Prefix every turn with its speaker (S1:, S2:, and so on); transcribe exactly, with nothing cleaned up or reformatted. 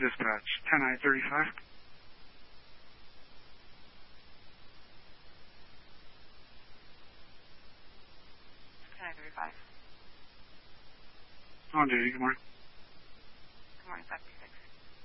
S1: Dispatch, ten I thirty-five.
S2: ten I thirty-five.
S1: On duty, good morning.
S2: Good morning, Doctor.